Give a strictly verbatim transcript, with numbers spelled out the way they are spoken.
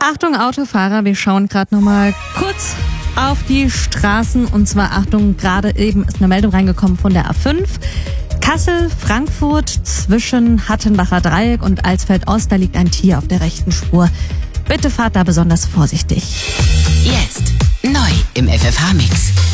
Achtung Autofahrer, wir schauen gerade noch mal kurz auf die Straßen. Und zwar, Achtung, gerade eben ist eine Meldung reingekommen von der A fünf. Kassel, Frankfurt, zwischen Hattenbacher Dreieck und Alsfeld-Ost, da liegt ein Tier auf der rechten Spur. Bitte fahrt da besonders vorsichtig. Jetzt neu im F F H-Mix.